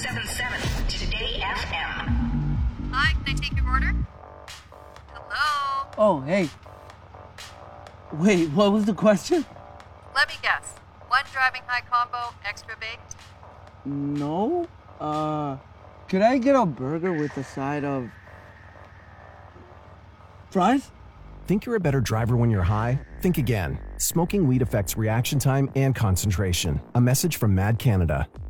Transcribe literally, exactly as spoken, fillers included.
seven seven Today F M. Hi, can I take your order? Hello? Oh, hey. Wait, what was the question? Let me guess. One driving high combo, extra baked? No. Uh, could I get a burger with a side of fries? Think you're a better driver when you're high? Think again. Smoking weed affects reaction time and concentration. A message from Mad Canada.